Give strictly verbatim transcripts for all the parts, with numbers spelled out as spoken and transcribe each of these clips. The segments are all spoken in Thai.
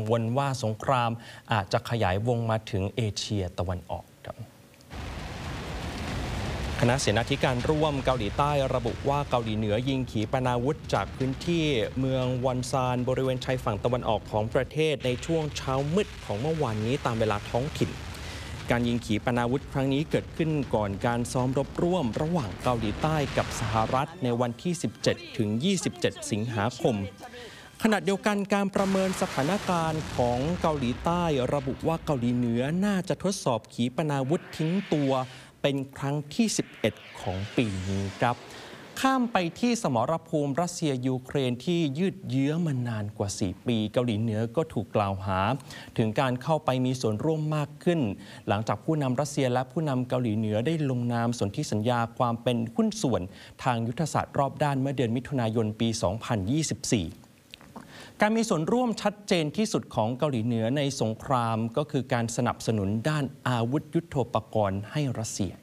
วลว่าสงครามอาจจะขยายวงมาถึงเอเชียตะวันออกครับคณะเสนาธิการร่วมเกาหลีใต้ระบุว่าเกาหลีเหนือยิงขีปนาวุธจากพื้นที่เมืองวอนซานบริเวณชายฝั่งตะวันออกของประเทศในช่วงเช้ามืดของเมื่อวานนี้ตามเวลาท้องถิ่นการยิงขีปนาวุธครั้งนี้เกิดขึ้นก่อนการซ้อมรบร่วมระหว่างเกาหลีใต้กับสหรัฐในวันที่ สิบเจ็ดถึงยี่สิบเจ็ด สิงหาคมขณะเดียวกันการประเมินสถานการณ์ของเกาหลีใต้ระบุว่าเกาหลีเหนือน่าจะทดสอบขีปนาวุธทิ้งตัวเป็นครั้งที่ สิบเอ็ด ของปีนี้ครับข้ามไปที่สมรภูมิรัสเซียยูเครนที่ยืดเยื้อมานานกว่า สี่ ปีเกาหลีเหนือก็ถูกกล่าวหาถึงการเข้าไปมีส่วนร่วมมากขึ้นหลังจากผู้นำรัสเซียและผู้นำเกาหลีเหนือได้ลงนามสนธิสัญญาความเป็นหุ้นส่วนทางยุทธศาสตร์รอบด้านเมื่อเดือนมิถุนายนปี สองพันยี่สิบสี่การมีส่วนร่วมชัดเจนที่สุดของเกาหลีเหนือในสงครามก็คือการสนับสนุนด้านอาวุธยุทโธปกรณ์ให้รัสเซีย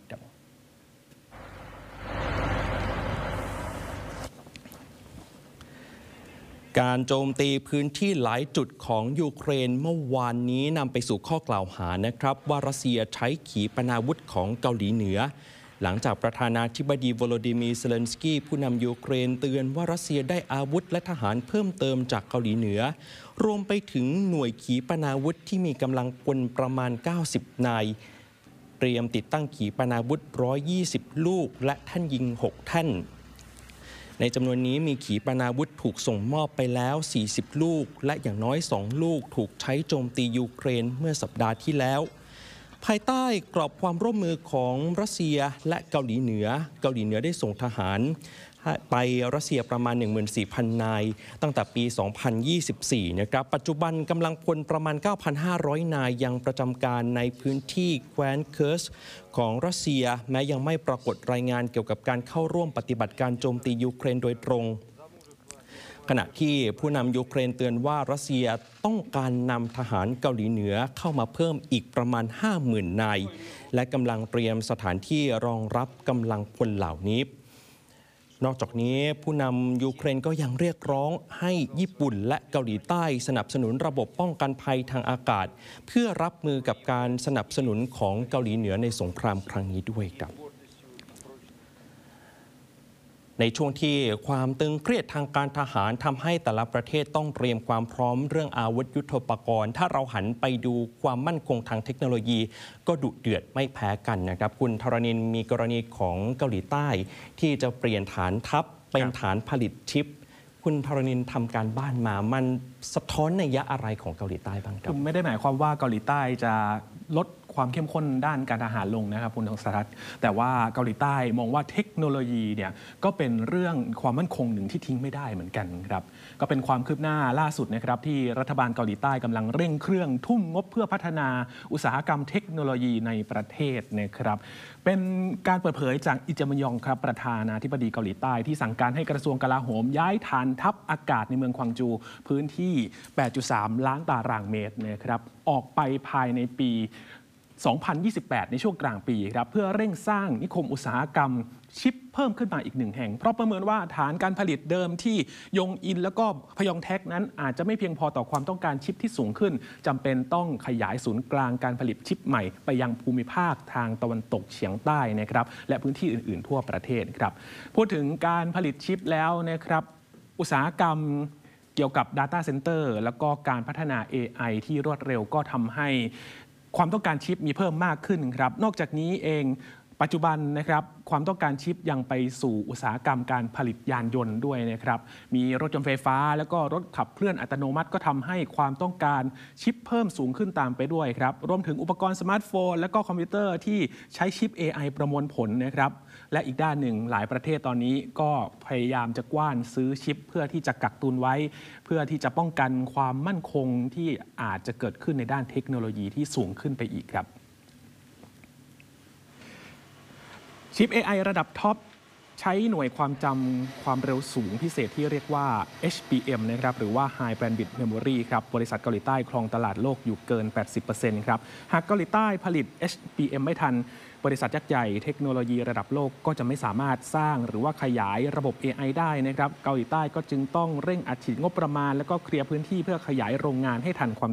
การโจมตีพื้นที่หลายจุดของยูเครนเมื่อวานนี้นำไปสู่ข้อกล่าวหานะครับว่ารัสเซียใช้ขีปนาวุธของเกาหลีเหนือหลังจากประธานาธิบดีโวโลดิมีร์เซเลนสกี้ผู้นำยูเครนเตือนว่ารัสเซียได้อาวุธและทหารเพิ่มเติมจากเกาหลีเหนือรวมไปถึงหน่วยขีปนาวุธที่มีกำลังพลประมาณเก้าสิบนายเตรียมติดตั้งขีปนาวุธหนึ่งร้อยยี่สิบลูกและแท่นยิงหกแท่นในจำนวนนี้มีขีปนาวุธถูกส่งมอบไปแล้วสี่สิบลูกและอย่างน้อยสองลูกถูกใช้โจมตียูเครนเมื่อสัปดาห์ที่แล้วภายใต้กรอบความร่วมมือของรัสเซียและเกาหลีเหนือเกาหลีเหนือได้ส่งทหารไปรัสเซียประมาณ หนึ่งหมื่นสี่พัน นายตั้งแต่ปี สองพันยี่สิบสี่ นะครับปัจจุบันกำลังพลประมาณ เก้าพันห้าร้อย นายยังประจำการในพื้นที่แคว้นเคิร์สของรัสเซียแม้ยังไม่ปรากฏรายงานเกี่ยวกับการเข้าร่วมปฏิบัติการโจมตียูเครนโดยตรงขณะที่ผู้นำยูเครนเตือนว่ารัสเซียต้องการนำทหารเกาหลีเหนือเข้ามาเพิ่มอีกประมาณ ห้าหมื่น นายและกำลังเตรียมสถานที่รองรับกำลังพลเหล่านี้นอกจากนี้ผู้นำยูเครนก็ยังเรียกร้องให้ญี่ปุ่นและเกาหลีใต้สนับสนุนระบบป้องกันภัยทางอากาศเพื่อรับมือกับการสนับสนุนของเกาหลีเหนือในสงครามครั้งนี้ด้วยครับในช่วงที่ความตึงเครียดทางการทหารทำให้แต่ละประเทศต้องเตรียมความพร้อมเรื่องอาวุธยุทโธปกรณ์ถ้าเราหันไปดูความมั่นคงทางเทคโนโลยีก็ดุเดือดไม่แพ้กันนะครับคุณธรณินมีกรณีของเกาหลีใต้ที่จะเปลี่ยนฐานทัพเป็นฐานผลิตชิปคุณธรณินทำการบ้านมามันสะท้อนนัยยะอะไรของเกาหลีใต้บ้างครับไม่ได้หมายความว่าเกาหลีใต้จะลดความเข้มข้นด้านการทหารลงนะครับคุณธงศรัตน์แต่ว่าเกาหลีใต้มองว่าเทคโนโลยีเนี่ยก็เป็นเรื่องความมั่นคงหนึ่งที่ทิ้งไม่ได้เหมือนกันครับก็เป็นความคืบหน้าล่าสุดนะครับที่รัฐบาลเกาหลีใต้กำลังเร่งเครื่องทุ่มงบเพื่อพัฒนาอุตสาหกรรมเทคโนโลยีในประเทศนะครับเป็นการเปิดเผยจากอิจมยองครับประธานาธิบดีเกาหลีใต้ที่สั่งการให้กระทรวงกลาโหมย้ายฐานทัพอากาศในเมืองควางจูพื้นที่ แปดจุดสาม ล้านตารางเมตรนะครับออกไปภายในปีสองพันยี่สิบแปดในช่วงกลางปีครับเพื่อเร่งสร้างนิคมอุตสาหกรรมชิปเพิ่มขึ้นมาอีกหนึ่งแห่งเพราะประเมินว่าฐานการผลิตเดิมที่ยงอินแล้วก็พยองแท็กนั้นอาจจะไม่เพียงพอต่อความต้องการชิปที่สูงขึ้นจำเป็นต้องขยายศูนย์กลางการผลิตชิปใหม่ไปยังภูมิภาคทางตะวันตกเฉียงใต้นะครับและพื้นที่อื่นๆทั่วประเทศครับพูดถึงการผลิตชิปแล้วนะครับอุตสาหกรรมเกี่ยวกับ Data Center แล้วก็การพัฒนา เอ ไอ ที่รวดเร็วก็ทำให้ความต้องการชิปมีเพิ่มมากขึ้นครับนอกจากนี้เองปัจจุบันนะครับความต้องการชิปยังไปสู่อุตสาหกรรมการผลิตยานยนต์ด้วยนะครับมีรถยนต์ไฟฟ้าแล้วก็รถขับเคลื่อนอัตโนมัติก็ทำให้ความต้องการชิปเพิ่มสูงขึ้นตามไปด้วยครับรวมถึงอุปกรณ์สมาร์ทโฟนและก็คอมพิวเตอร์ที่ใช้ชิป เอ ไอ ประมวลผลนะครับและอีกด้านหนึ่งหลายประเทศตอนนี้ก็พยายามจะกว้านซื้อชิปเพื่อที่จะกักตุนไว้เพื่อที่จะป้องกันความมั่นคงที่อาจจะเกิดขึ้นในด้านเทคโนโลยีที่สูงขึ้นไปอีกครับชิป เอ ไอ ระดับท็อปใช้หน่วยความจำความเร็วสูงพิเศษที่เรียกว่า เอช บี เอ็ม นะครับหรือว่า High Bandwidth Memory ครับบริษัทเกาหลีใต้ครองตลาดโลกอยู่เกิน แปดสิบเปอร์เซ็นต์ ครับหากเกาหลีใต้ผลิต เอช บี เอ็ม ไม่ทันบริษัทยักษ์ใหญ่เทคโนโลยีระดับโลกก็จะไม่สามารถสร้างหรือว่าขยายระบบ เอ ไอ ได้นะครับเกาหลีใต้ก็จึงต้องเร่งอัดฉีดงบประมาณแล้วก็เคลียร์พื้นที่เพื่อขยายโรงงานให้ทันความ